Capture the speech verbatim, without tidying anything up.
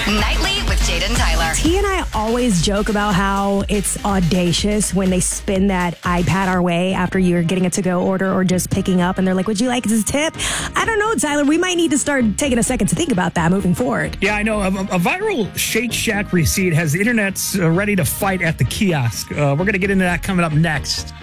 Nightly with Jaden Tyler. T and I always joke about how it's audacious when they spin that iPad our way after you're getting a to-go order or just picking up, and they're like, would you like this tip? I don't know, Tyler. We might need to start taking a second to think about that moving forward. Yeah, I know. A, a viral Shake Shack receipt has the internet's uh, ready to fight at the kiosk. Uh, we're going to get into that coming up next.